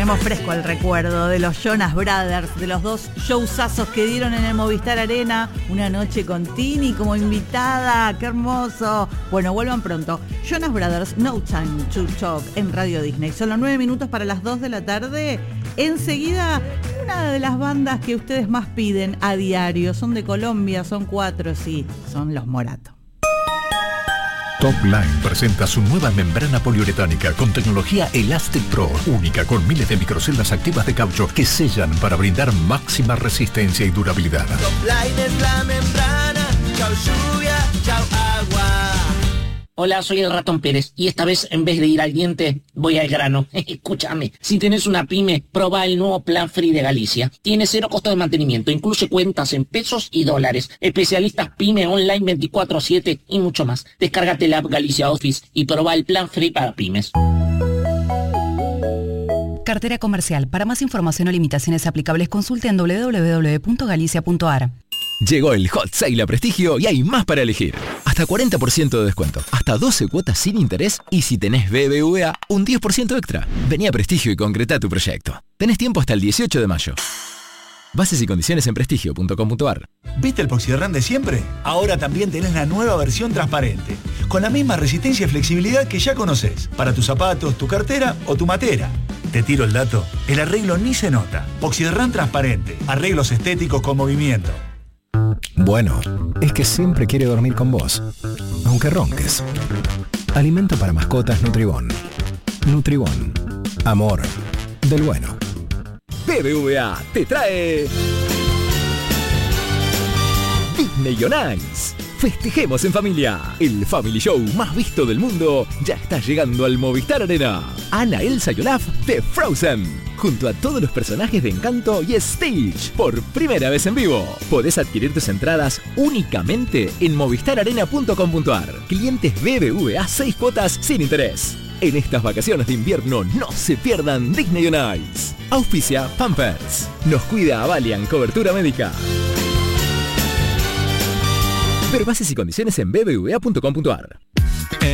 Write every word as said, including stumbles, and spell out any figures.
tenemos fresco el recuerdo de los Jonas Brothers, de los dos showzazos que dieron en el Movistar Arena, una noche con Tini como invitada, ¡qué hermoso! Bueno, vuelvan pronto. Jonas Brothers, No Time to Talk en Radio Disney. Son los nueve minutos para las dos de la tarde. Enseguida, una de las bandas que ustedes más piden a diario, son de Colombia, son cuatro, sí, son los Morato. Top Line presenta su nueva membrana poliuretánica con tecnología Elastic Pro, única con miles de microceldas activas de caucho que sellan para brindar máxima resistencia y durabilidad. Top Line es la membrana, chau lluvia, chau agua. Hola, soy el Ratón Pérez y esta vez en vez de ir al diente voy al grano. Escúchame, si tenés una pyme, probá el nuevo Plan Free de Galicia. Tiene cero costo de mantenimiento, incluye cuentas en pesos y dólares, especialistas pyme online veinticuatro siete y mucho más. Descárgate la app Galicia Office y probá el Plan Free para pymes. Cartera comercial. Para más información o limitaciones aplicables consulte en doble u doble u doble u punto galicia punto a r. Llegó el Hot Sale a Prestigio y hay más para elegir. Hasta cuarenta por ciento de descuento, hasta doce cuotas sin interés y si tenés B B V A, un diez por ciento extra. Vení a Prestigio y concretá tu proyecto. Tenés tiempo hasta el dieciocho de mayo. Bases y condiciones en prestigio punto com punto a r. ¿Viste el Poxirran de siempre? Ahora también tenés la nueva versión transparente, con la misma resistencia y flexibilidad que ya conocés, para tus zapatos, tu cartera o tu matera. Te tiro el dato, el arreglo ni se nota. Poxirran transparente, arreglos estéticos con movimiento. Bueno, es que siempre quiere dormir con vos, aunque ronques. Alimento para mascotas Nutribón. Nutribón. Amor del bueno. B B V A te trae Disney on Ice. Festejemos en familia. El Family Show más visto del mundo ya está llegando al Movistar Arena. Anna, Elsa y Olaf de Frozen, junto a todos los personajes de Encanto y Stitch, por primera vez en vivo. Podés adquirir tus entradas únicamente en movistar arena punto com punto a r. Clientes B B V A seis cuotas sin interés. En estas vacaciones de invierno no se pierdan Disney on Ice. Auspicia Pampers. Nos cuida Avalian Cobertura Médica. Ver bases y condiciones en b b v a punto com punto a r.